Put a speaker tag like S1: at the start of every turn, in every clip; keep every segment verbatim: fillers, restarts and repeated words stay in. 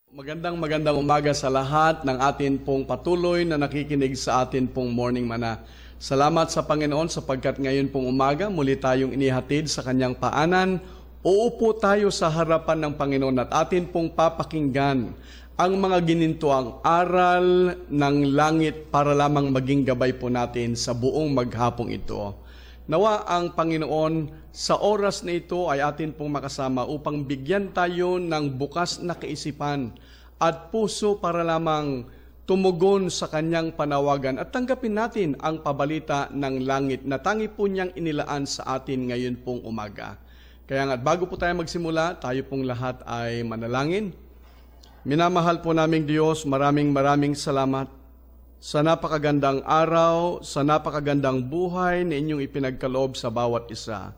S1: Magandang magandang umaga sa lahat ng atin pong patuloy na nakikinig sa atin pong Morning Mana. Salamat sa Panginoon sapagkat ngayon pong umaga muli tayong inihatid sa kanyang paanan. Uupo tayo sa harapan ng Panginoon at atin pong papakinggan ang mga ginintuang aral ng langit para lamang maging gabay po natin sa buong maghapong ito. Nawa ang Panginoon sa oras na ito ay atin pong makasama upang bigyan tayo ng bukas na kaisipan at puso para lamang tumugon sa kanyang panawagan at tanggapin natin ang pabalita ng langit na tangi po niyang inilaan sa atin ngayon pong umaga. Kaya nga bago po tayo magsimula, tayo pong lahat ay manalangin. Minamahal po naming Diyos, maraming maraming salamat sa napakagandang araw, sa napakagandang buhay na inyong ipinagkaloob sa bawat isa.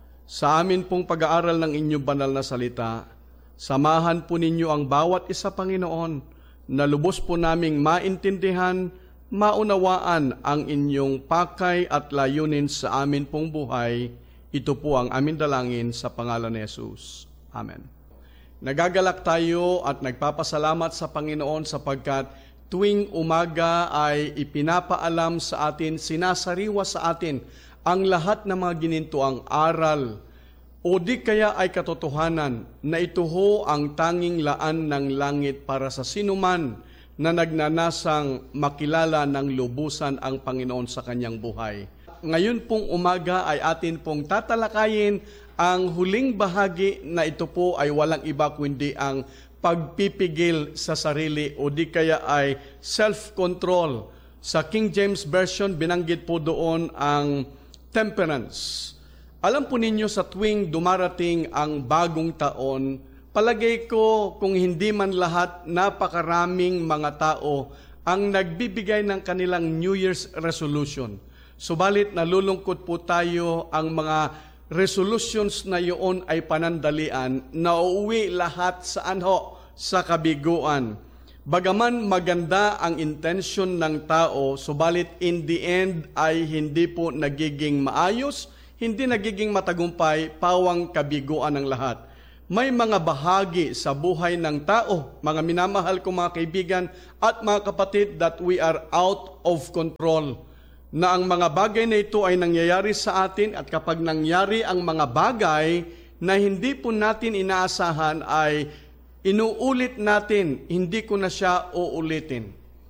S1: Sa amin pong pag-aaral ng inyong banal na salita, samahan po ninyo ang bawat isa, Panginoon, na lubos po naming maintindihan, maunawaan ang inyong pakay at layunin sa amin pong buhay. Ito po ang aming dalangin sa pangalan ni Jesus. Amen. Nagagalak tayo at nagpapasalamat sa Panginoon sapagkat tuwing umaga ay ipinapaalam sa atin, sinasariwa sa atin ang lahat ng mga ginintuang aral o di kaya ay katotohanan na ito ho ang tanging laan ng langit para sa sinuman na nagnanasang makilala ng lubusan ang Panginoon sa kanyang buhay. Ngayon pong umaga ay atin pong tatalakayin ang huling bahagi na ito po ay walang iba kundi ang pagpipigil sa sarili o di kaya ay self-control. Sa King James Version, binanggit po doon ang temperance. Alam po ninyo sa tuwing dumarating ang bagong taon, palagay ko kung hindi man lahat, napakaraming mga tao ang nagbibigay ng kanilang New Year's resolution. Subalit nalulungkot po tayo ang mga resolutions na yun ay panandalian, na uuwi lahat saan ho? Sa kabiguan. Bagaman maganda ang intensyon ng tao, subalit in the end ay hindi po nagiging maayos, hindi nagiging matagumpay, pawang kabiguan ng lahat. May mga bahagi sa buhay ng tao, mga minamahal kong mga kaibigan at mga kapatid, that we are out of control. Na ang mga bagay na ito ay nangyayari sa atin at kapag nangyari ang mga bagay na hindi po natin inaasahan ay inuulit natin, hindi ko na siya uulitin.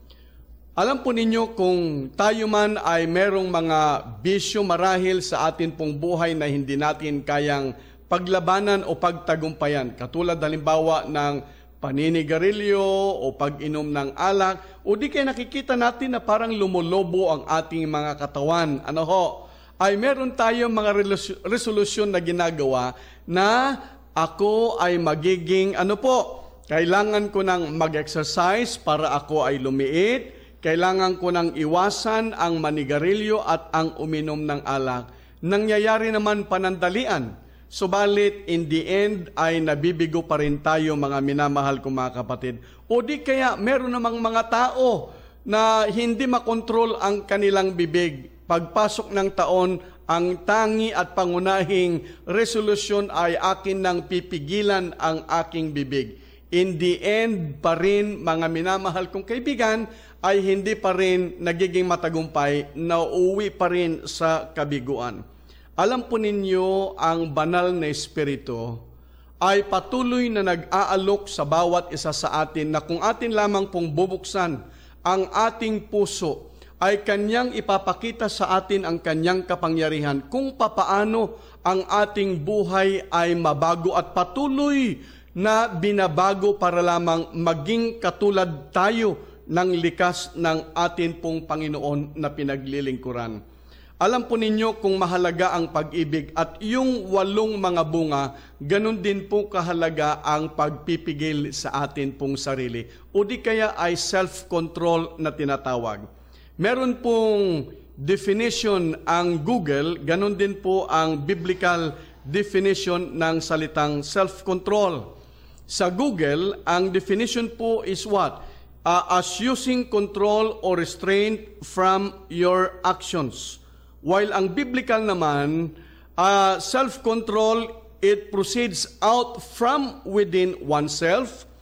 S1: Alam po ninyo kung tayo man ay merong mga bisyo marahil sa atin pong buhay na hindi natin kayang paglabanan o pagtagumpayan. Katulad halimbawa ng paninigarilyo o pag-inom ng alak, o di kaya nakikita natin na parang lumulobo ang ating mga katawan. Ano ho? Ay meron tayong mga resolusyon na ginagawa na ako ay magiging, ano po, kailangan ko nang mag-exercise para ako ay lumiit, kailangan ko nang iwasan ang manigarilyo at ang uminom ng alak. Nangyayari naman panandalian, subalit in the end ay nabibigo pa rin tayo, mga minamahal kong mga kapatid. O di kaya meron namang mga tao na hindi makontrol ang kanilang bibig. Pagpasok ng taon, ang tangi at pangunahing resolusyon ay akin nang pipigilan ang aking bibig. In the end pa rin, mga minamahal kong kaibigan, ay hindi pa rin nagiging matagumpay, nauuwi pa rin sa kabiguan. Alam po ninyo, ang banal na espiritu ay patuloy na nag-aalok sa bawat isa sa atin na kung atin lamang pong bubuksan ang ating puso, ay kanyang ipapakita sa atin ang kanyang kapangyarihan kung papaano ang ating buhay ay mabago at patuloy na binabago para lamang maging katulad tayo ng likas ng atin pong Panginoon na pinaglilingkuran. Alam po ninyo kung mahalaga ang pag-ibig at yung walong mga bunga, ganun din po kahalaga ang pagpipigil sa atin pong sarili. O di kaya ay self-control na tinatawag. Meron pong definition ang Google, ganun din po ang biblical definition ng salitang self-control. Sa Google, ang definition po is what? Uh, as using control or restraint from your actions. While ang biblical naman, uh, self-control, it proceeds out from within oneself.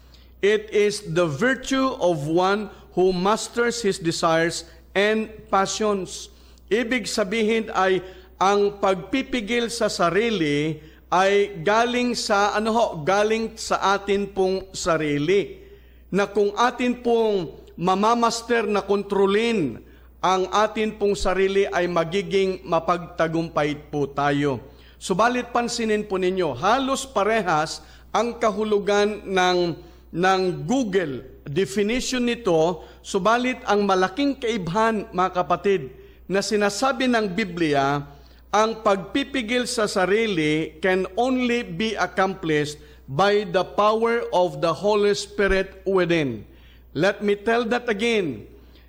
S1: It is the virtue of one who masters his desires and passions. Ibig sabihin ay ang pagpipigil sa sarili ay galing sa ano ho, galing sa atin pong sarili. Na kung atin pong mamamaster na kontrolin ang atin pong sarili ay magiging mapagtagumpay po tayo. Subalit pansinin po ninyo, halos parehas ang kahulugan ng ng Google definition nito, subalit ang malaking kaibahan, mga kapatid, na sinasabi ng Biblia, ang pagpipigil sa sarili can only be accomplished by the power of the Holy Spirit within. Let me tell that again.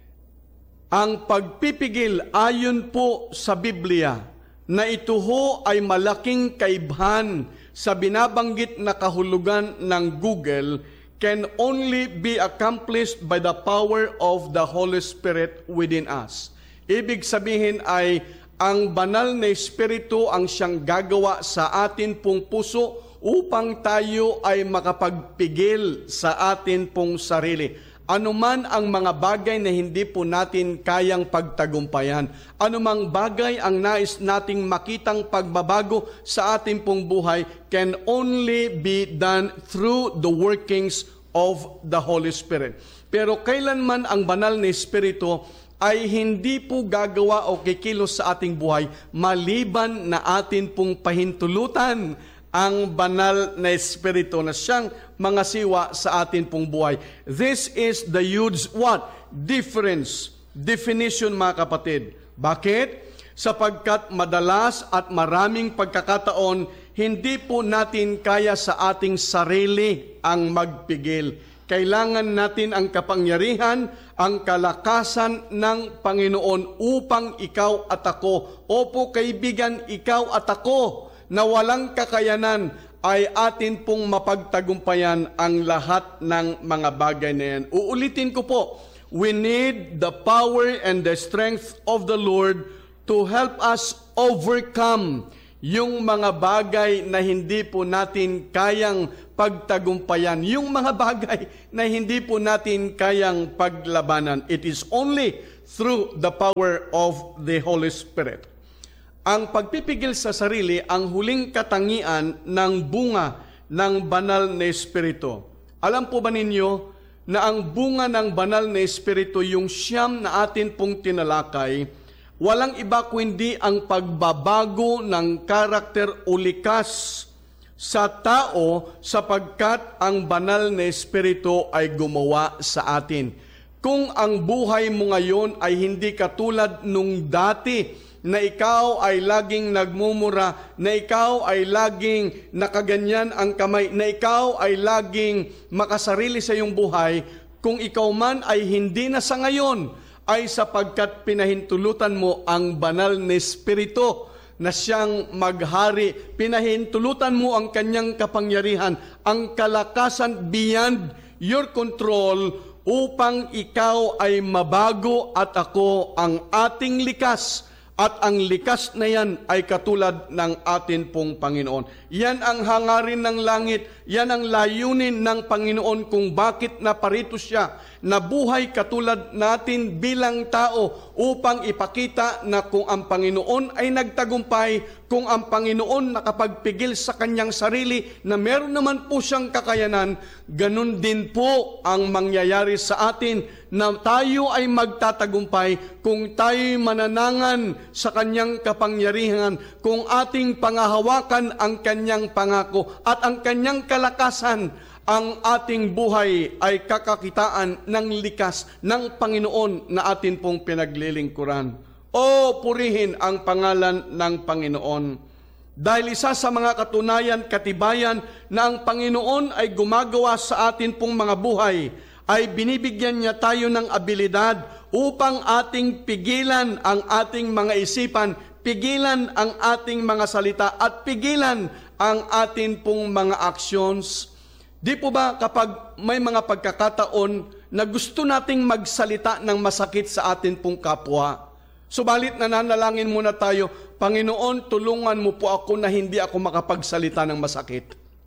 S1: Ang pagpipigil ayon po sa Biblia, na ito ho ay malaking kaibahan sa binabanggit na kahulugan ng Google, can only be accomplished by the power of the Holy Spirit within us. Ibig sabihin ay ang banal na Espiritu ang siyang gagawa sa atin pong puso upang tayo ay makapagpigil sa atin pong sarili. Anuman ang mga bagay na hindi po natin kayang pagtagumpayan, anumang bagay ang nais nating makitang pagbabago sa ating pong buhay can only be done through the workings of the Holy Spirit. Pero kailanman ang banal na Espiritu ay hindi po gagawa o kikilos sa ating buhay maliban na atin pong pahintulutan ang banal na Espiritu na siyang mga siwa sa atin pong buhay. This is the huge what? Difference. Definition, mga kapatid. Bakit? Sapagkat madalas at maraming pagkakataon, hindi po natin kaya sa ating sarili ang magpigil. Kailangan natin ang kapangyarihan, ang kalakasan ng Panginoon upang ikaw at ako, opo kaibigan, ikaw at ako, na walang kakayanan ay atin pong mapagtagumpayan ang lahat ng mga bagay na yan. Uulitin ko po, we need the power and the strength of the Lord to help us overcome yung mga bagay na hindi po natin kayang pagtagumpayan, yung mga bagay na hindi po natin kayang paglabanan. It is only through the power of the Holy Spirit. Ang pagpipigil sa sarili ang huling katangian ng bunga ng banal na Espiritu. Alam po ba ninyo na ang bunga ng banal na Espiritu, yung siyam na atin pong tinalakay, walang iba kundi ang pagbabago ng karakter o likas sa tao sapagkat ang banal na Espiritu ay gumawa sa atin. Kung ang buhay mo ngayon ay hindi katulad nung dati, na ikaw ay laging nagmumura, na ikaw ay laging nakaganyan ang kamay, na ikaw ay laging makasarili sa iyong buhay, kung ikaw man ay hindi na sa ngayon, ay sapagkat pinahintulutan mo ang banal na Espiritu na siyang maghari, pinahintulutan mo ang kanyang kapangyarihan, ang kalakasan beyond your control, upang ikaw ay mabago at ako ang ating likas. At ang likas na yan ay katulad ng atin pong Panginoon. Yan ang hangarin ng langit, yan ang layunin ng Panginoon kung bakit naparito siya, na buhay katulad natin bilang tao upang ipakita na kung ang Panginoon ay nagtagumpay, kung ang Panginoon nakapagpigil sa kanyang sarili na meron naman po siyang kakayanan, ganun din po ang mangyayari sa atin na tayo ay magtatagumpay kung tayo'y mananangan sa kanyang kapangyarihan, kung ating pangahawakan ang kanyang pangako at ang kanyang kalakasan, ang ating buhay ay kakakitaan ng likas ng Panginoon na atin pong pinaglilingkuran. O purihin ang pangalan ng Panginoon. Dahil isa sa mga katunayan, katibayan na ang Panginoon ay gumagawa sa atin pong mga buhay, ay binibigyan niya tayo ng abilidad upang ating pigilan ang ating mga isipan, pigilan ang ating mga salita, at pigilan ang atin pong mga actions. Di po ba kapag may mga pagkakataon na gusto nating magsalita ng masakit sa atin pong kapwa, subalit nananalangin muna tayo, Panginoon, tulungan mo po ako na hindi ako makapagsalita ng masakit.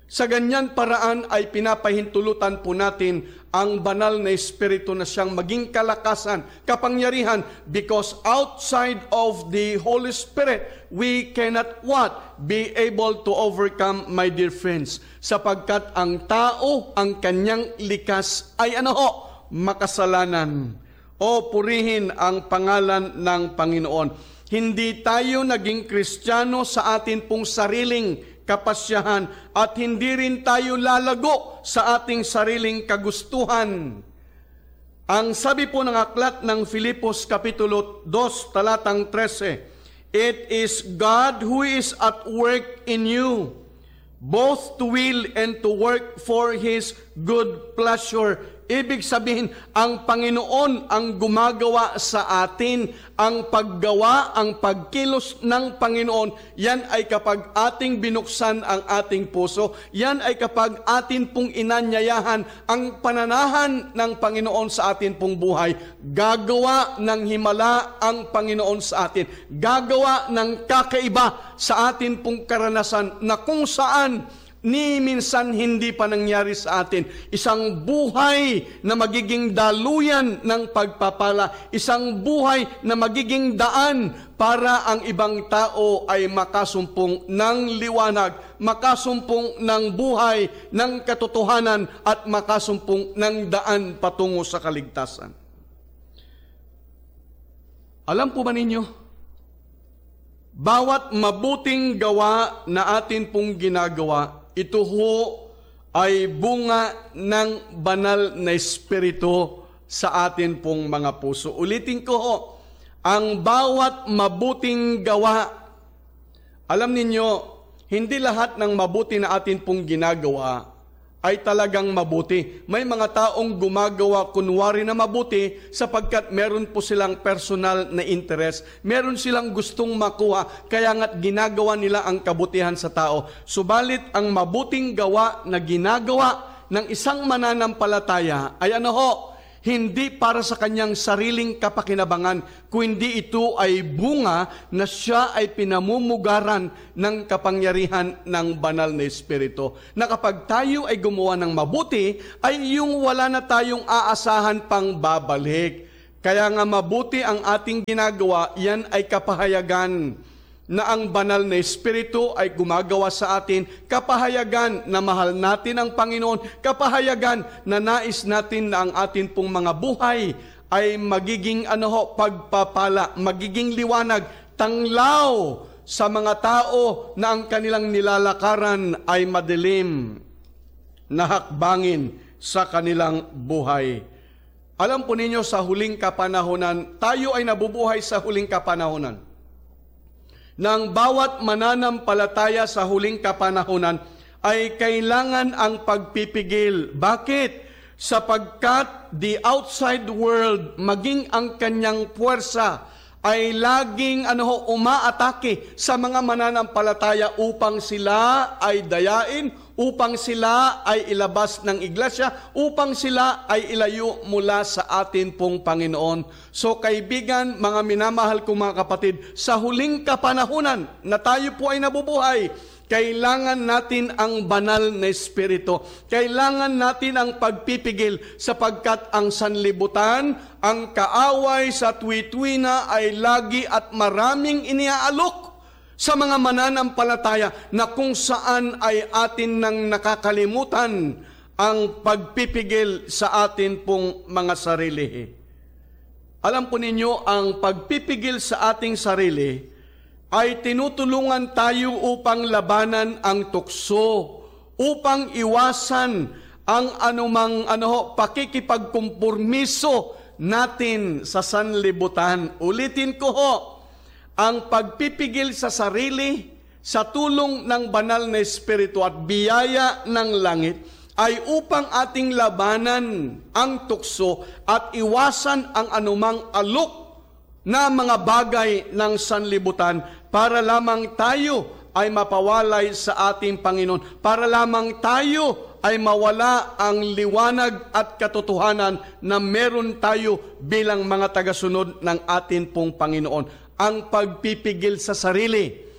S1: Sa ganyan paraan ay pinapahintulutan po natin ang banal na Espiritu na siyang maging kalakasan, kapangyarihan, because outside of the Holy Spirit, we cannot what? Be able to overcome, my dear friends. Sapagkat ang tao, ang kanyang likas ay ano ho? Makasalanan. O purihin ang pangalan ng Panginoon. Hindi tayo naging Kristiyano sa atin pong sariling kapasyahan at hindi rin tayo lalago sa ating sariling kagustuhan. Ang sabi po ng aklat ng Filipos Kapitulo two, talatang thirteen, it is God who is at work in you, both to will and to work for His good pleasure. Ibig sabihin, ang Panginoon ang gumagawa sa atin. Ang paggawa, ang pagkilos ng Panginoon, yan ay kapag ating binuksan ang ating puso. Yan ay kapag atin pong inanyayahan ang pananahan ng Panginoon sa atin pong buhay. Gagawa ng himala ang Panginoon sa atin. Gagawa ng kakaiba sa atin pong karanasan na kung saan ni minsan hindi pa nangyari sa atin. Isang buhay na magiging daluyan ng pagpapala. Isang buhay na magiging daan para ang ibang tao ay makasumpong ng liwanag, makasumpong ng buhay, ng katotohanan, at makasumpong ng daan patungo sa kaligtasan. Alam po ba ninyo, bawat mabuting gawa na atin pong ginagawa, ito ho ay bunga ng banal na Espiritu sa atin pong mga puso. Ulitin ko ho, ang bawat mabuting gawa, alam ninyo, hindi lahat ng mabuti na atin pong ginagawa ay talagang mabuti. May mga taong gumagawa kunwari na mabuti sapagkat meron po silang personal na interest. Meron silang gustong makuha, kaya nga't ginagawa nila ang kabutihan sa tao. Subalit ang mabuting gawa na ginagawa ng isang mananampalataya ay ano ho? Hindi para sa kanyang sariling kapakinabangan, kundi ito ay bunga na siya ay pinamumugaran ng kapangyarihan ng banal na Espiritu. Na kapag tayo ay gumawa ng mabuti, ay yung wala na tayong aasahan pang babalik. Kaya nga mabuti ang ating ginagawa, yan ay kapahayagan na ang banal na Espiritu ay gumagawa sa atin, kapahayagan na mahal natin ang Panginoon, kapahayagan na nais natin na ang atin pong mga buhay ay magiging ano ho, pagpapala, magiging liwanag, tanglaw sa mga tao na ang kanilang nilalakaran ay madilim na hakbangin sa kanilang buhay. Alam po ninyo, sa huling kapanahunan, tayo ay nabubuhay sa huling kapanahunan. Nang bawat mananampalataya sa huling kapanahunan ay kailangan ang pagpipigil. Bakit? Sapagkat the outside world, maging ang kanyang puwersa, ay laging ano ho, umaatake sa mga mananampalataya upang sila ay dayain, upang sila ay ilabas ng iglesia, upang sila ay ilayo mula sa atin pong Panginoon. So kaibigan, mga minamahal kong mga kapatid, sa huling kapanahunan na tayo po ay nabubuhay, kailangan natin ang banal na Espiritu. Kailangan natin ang pagpipigil sapagkat ang sanlibutan, ang kaaway sa tuwi-tuwi ay lagi at maraming iniaalok sa mga mananampalataya na kung saan ay atin nang nakakalimutan ang pagpipigil sa atin pong mga sarili. Alam po ninyo, ang pagpipigil sa ating sarili ay tinutulungan tayo upang labanan ang tukso, upang iwasan ang anumang ano, pakikipagkumpormiso natin sa sanlibutan. Ulitin ko ho, ang pagpipigil sa sarili sa tulong ng banal na Espiritu at biyaya ng langit ay upang ating labanan ang tukso at iwasan ang anumang alok na mga bagay ng sanlibutan para lamang tayo ay mapawalay sa ating Panginoon, para lamang tayo ay mawala ang liwanag at katotohanan na meron tayo bilang mga tagasunod ng atin pong Panginoon. Ang pagpipigil sa sarili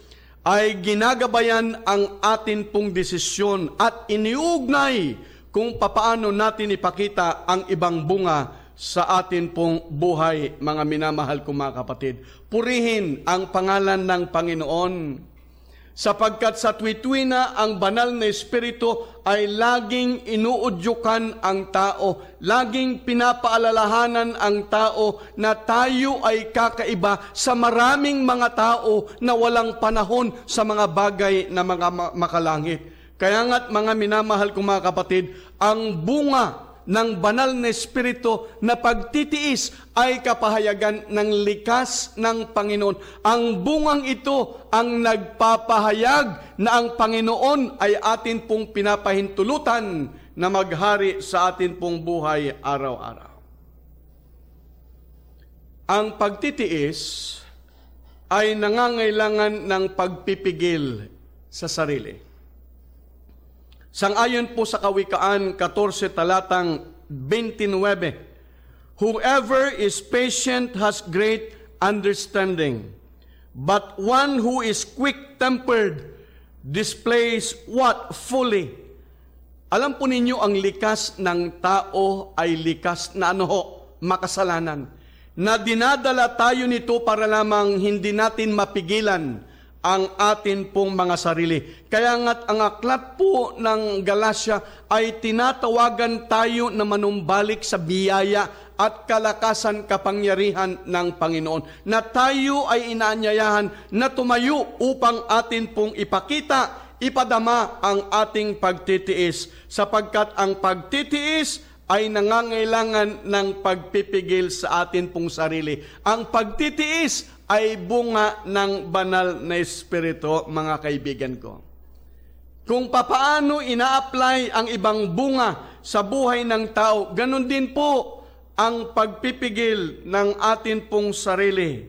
S1: ay ginagabayan ang atin pong desisyon at iniugnay kung papaano natin ipakita ang ibang bunga sa atin pong buhay, mga minamahal kong mga kapatid. Purihin ang pangalan ng Panginoon, sapagkat sa tuwi-tuwi na ang banal na Espiritu ay laging inuudyukan ang tao, laging pinapaalalahanan ang tao na tayo ay kakaiba sa maraming mga tao na walang panahon sa mga bagay na mga makalangit. Kaya nga't mga minamahal kong mga kapatid, ang bunga ng banal na Espiritu na pagtitiis ay kapahayagan ng likas ng Panginoon. Ang bungang ito ang nagpapahayag na ang Panginoon ay atin pong pinapahintulutan na maghari sa atin pong buhay araw-araw. Ang pagtitiis ay nangangailangan ng pagpipigil sa sarili. Sang-ayon po sa Kawikaan fourteen talatang twenty-nine, whoever is patient has great understanding, but one who is quick-tempered displays what? Fully. Alam po ninyo, ang likas ng tao ay likas na ano ho? Makasalanan. Na dinadala tayo nito para lamang hindi natin mapigilan ang atin pong mga sarili. Kaya nga't ang aklat po ng Galacia ay tinatawagan tayo na manumbalik sa biyaya at kalakasan kapangyarihan ng Panginoon. Na tayo ay inaanyayahan na tumayo upang atin pong ipakita, ipadama ang ating pagtitiis. Sapagkat ang pagtitiis ay nangangailangan ng pagpipigil sa atin pong sarili. Ang pagtitiis ay bunga ng banal na Espiritu, mga kaibigan ko. Kung papaano ina-apply ang ibang bunga sa buhay ng tao, ganun din po ang pagpipigil ng atin pong sarili.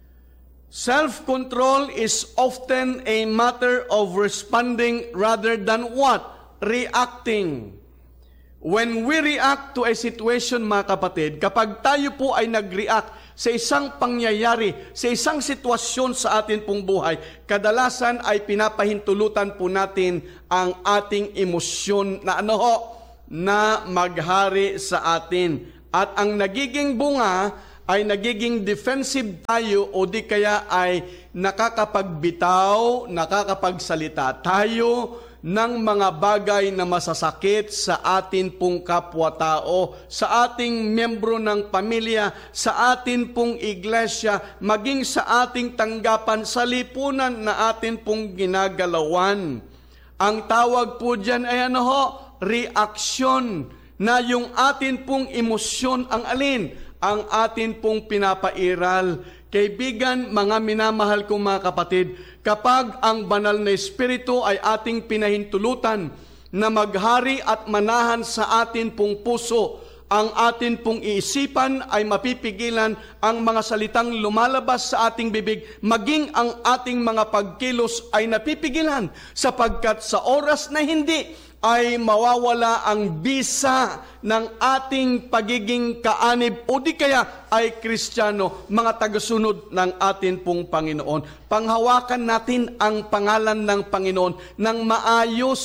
S1: Self-control is often a matter of responding rather than what? Reacting. When we react to a situation, mga kapatid, kapag tayo po ay nag-react sa isang pangyayari, sa isang sitwasyon sa atin pong buhay, kadalasan ay pinapahintulutan po natin ang ating emosyon na ano ho, na maghari sa atin. At ang nagiging bunga ay nagiging defensive tayo o di kaya ay nakakapagbitaw, nakakapagsalita tayo ng mga bagay na masasakit sa atin pong kapwa-tao, sa ating membro ng pamilya, sa atin pong iglesia, maging sa ating tanggapan, sa lipunan na atin pong ginagalawan. Ang tawag po dyan ay ano ho? Reaksyon, na yung atin pong emosyon ang alin? Ang atin pong pinapairal. Kaibigan, mga minamahal kong mga kapatid, kapag ang banal na Espiritu ay ating pinahintulutan na maghari at manahan sa atin pong puso, ang atin pong iisipan ay mapipigilan ang mga salitang lumalabas sa ating bibig, maging ang ating mga pagkilos ay napipigilan, sapagkat sa oras na hindi ay mawawala ang bisa ng ating pagiging kaanib o di kaya ay Kristiyano, mga tagasunod ng atin pong Panginoon. Panghawakan natin ang pangalan ng Panginoon ng maayos.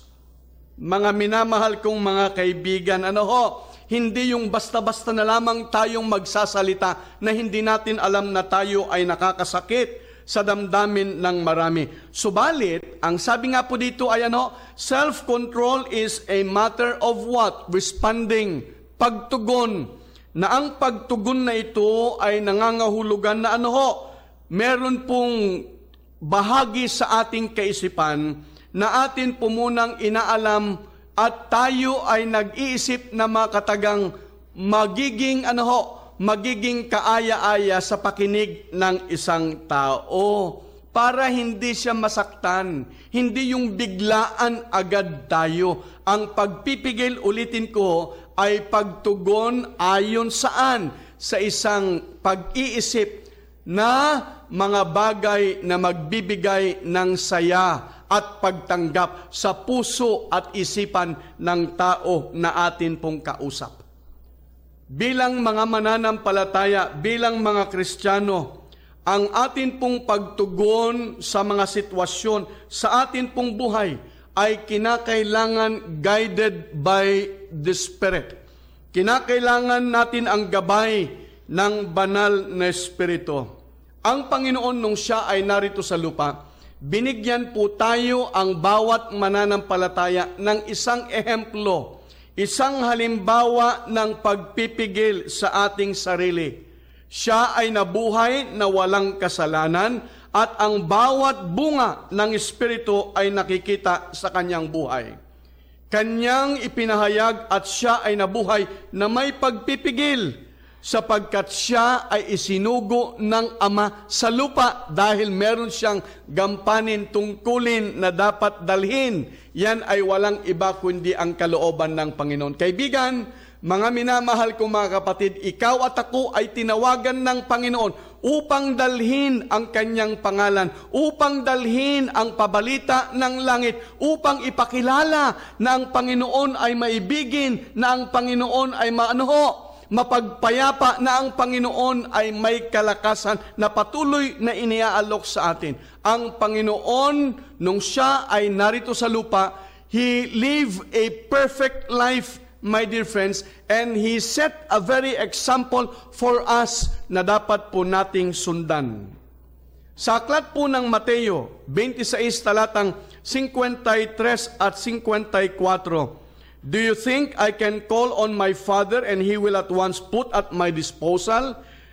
S1: Mga minamahal kong mga kaibigan, ano ho? Hindi yung basta-basta na lamang tayong magsasalita na hindi natin alam na tayo ay nakakasakit sa damdamin ng marami. Subalit, ang sabi nga po dito ay ano, self-control is a matter of what? Responding, pagtugon. Na ang pagtugon na ito ay nangangahulugan na ano ho, meron pong bahagi sa ating kaisipan na atin po munang inaalam at tayo ay nag-iisip na makatagang magiging ano ho, magiging kaaya-aya sa pakinig ng isang tao para hindi siya masaktan. Hindi yung biglaan agad tayo. Ang pagpipigil, ulitin ko, ay pagtugon ayon saan? Sa isang pag-iisip na mga bagay na magbibigay ng saya at pagtanggap sa puso at isipan ng tao na atin pong kausap. Bilang mga mananampalataya, bilang mga Kristiyano, ang atin pong pagtugon sa mga sitwasyon sa atin pong buhay ay kinakailangan guided by the Spirit. Kinakailangan natin ang gabay ng banal na Espiritu. Ang Panginoon nung siya ay narito sa lupa, binigyan po tayo ang bawat mananampalataya ng isang ehemplo, isang halimbawa ng pagpipigil sa ating sarili. Siya ay nabuhay na walang kasalanan at ang bawat bunga ng Espiritu ay nakikita sa kanyang buhay. Kanyang ipinahayag at siya ay nabuhay na may pagpipigil sapagkat siya ay isinugo ng Ama sa lupa dahil meron siyang gampanin, tungkulin na dapat dalhin. Yan ay walang iba kundi ang kalooban ng Panginoon. Kaibigan, mga minamahal kong mga kapatid, ikaw at ako ay tinawagan ng Panginoon upang dalhin ang kanyang pangalan, upang dalhin ang pabalita ng langit, upang ipakilala na ang Panginoon ay maibigin, na ang Panginoon ay maano, mapagpayapa, na ang Panginoon ay may kalakasan na patuloy na iniaalok sa atin. Ang Panginoon, nung siya ay narito sa lupa, He lived a perfect life, my dear friends, and He set a very example for us na dapat po nating sundan. Sa aklat po ng Mateo, twenty-six talatang fifty-three at fifty-four, do you think I can call on my Father and He will at once put at my disposal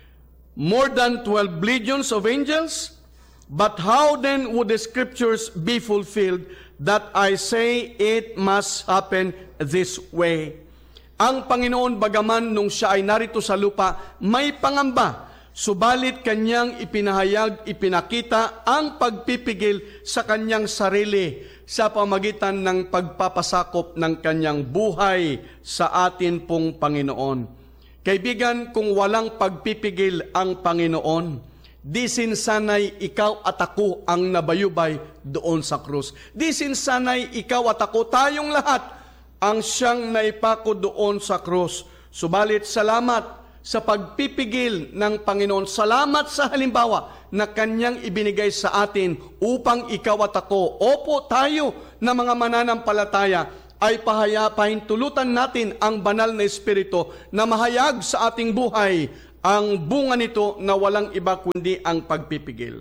S1: more than twelve legions of angels? But how then would the scriptures be fulfilled that I say it must happen this way? Ang Panginoon bagaman nung siya ay narito sa lupa, may pangamba, subalit kanyang ipinahayag, ipinakita ang pagpipigil sa kanyang sarili sa pamagitan ng pagpapasakop ng kanyang buhay sa atin pong Panginoon. Kaibigan, kung walang pagpipigil ang Panginoon, di sinsanay ikaw at ako ang nabayubay doon sa krus. Di sinsanay ikaw at ako, tayong lahat, ang siyang naipako doon sa krus. Subalit salamat sa pagpipigil ng Panginoon. Salamat sa halimbawa na kanyang ibinigay sa atin upang ikaw at ako, opo tayo na mga mananampalataya, ay pahayapain, tulutan natin ang banal na Espiritu na mahayag sa ating buhay ang bunga nito na walang iba kundi ang pagpipigil.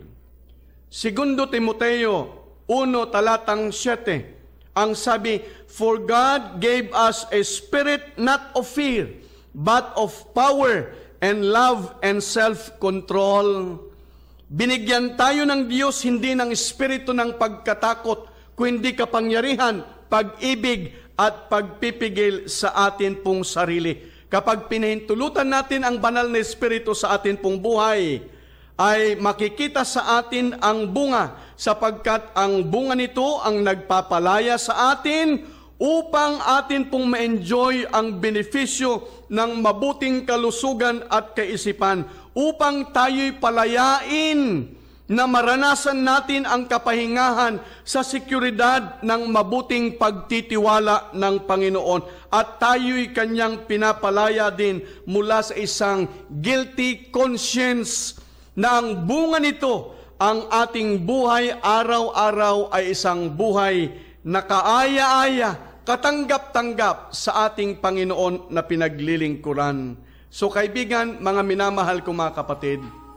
S1: Segundo Timoteo one talatang siyete, ang sabi, for God gave us a spirit not of fear, but of power and love and self-control. Binigyan tayo ng Diyos hindi ng espiritu ng pagkatakot, kundi kapangyarihan, pag-ibig at pagpipigil sa atin pong sarili. Kapag pinahintulutan natin ang banal na espiritu sa atin pong buhay, ay makikita sa atin ang bunga, sapagkat ang bunga nito ang nagpapalaya sa atin upang atin pong ma-enjoy ang benepisyo ng mabuting kalusugan at kaisipan, upang tayo'y palayain na maranasan natin ang kapahingahan sa sekuridad ng mabuting pagtitiwala ng Panginoon, at tayo'y kanyang pinapalaya din mula sa isang guilty conscience na ang bunga nito, ang ating buhay araw-araw ay isang buhay na kaaya-aya, katanggap-tanggap sa ating Panginoon na pinaglilingkuran. So kaibigan, mga minamahal ko mga kapatid,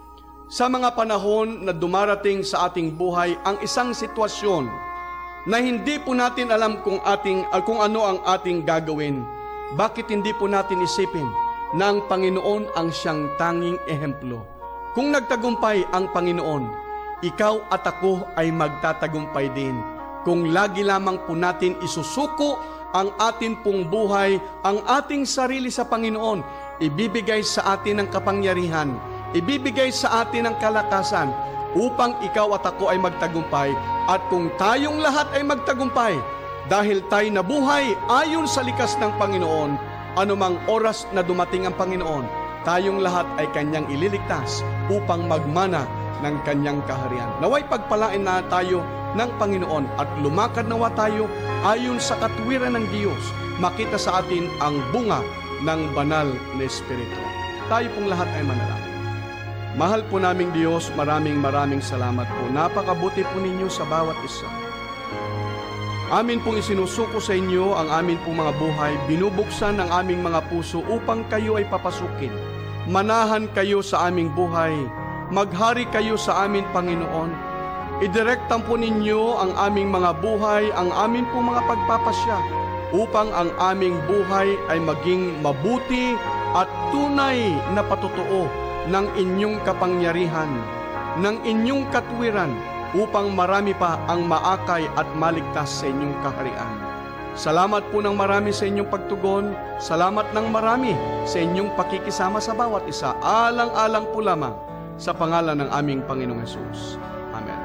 S1: sa mga panahon na dumarating sa ating buhay ang isang sitwasyon na hindi po natin alam kung, ating, kung ano ang ating gagawin, bakit hindi po natin isipin na ang Panginoon ang siyang tanging ehemplo? Kung nagtagumpay ang Panginoon, ikaw at ako ay magtatagumpay din. Kung lagi lamang po natin isusuko ang atin pong buhay, ang ating sarili sa Panginoon, ibibigay sa atin ang kapangyarihan, ibibigay sa atin ang kalakasan upang ikaw at ako ay magtagumpay. At kung tayong lahat ay magtagumpay, dahil tayo nabuhay ayon sa likas ng Panginoon, anumang oras na dumating ang Panginoon, tayong lahat ay kanyang ililigtas upang magmana ng kanyang kaharian. Naway pagpalain na tayo ng Panginoon at lumakad nawa tayo ayon sa katwiran ng Diyos, makita sa atin ang bunga ng banal na Espiritu. Tayo pong lahat ay manalangin. Mahal po naming Diyos, maraming maraming salamat po. Napakabuti po ninyo sa bawat isa. Amin pong isinusuko sa inyo ang amin pong mga buhay, binubuksan ang aming mga puso upang kayo ay papasukin. Manahan kayo sa aming buhay, maghari kayo sa amin, Panginoon. Idirektan po ninyo ang aming mga buhay, ang amin pong mga pagpapasya, upang ang aming buhay ay maging mabuti at tunay na patotoo ng inyong kapangyarihan, ng inyong katwiran, upang marami pa ang maakay at maligtas sa inyong kaharian. Salamat po ng marami sa inyong pagtugon, salamat ng marami sa inyong pakikisama sa bawat isa, alang-alang po lamang sa pangalan ng aming Panginoong Hesus.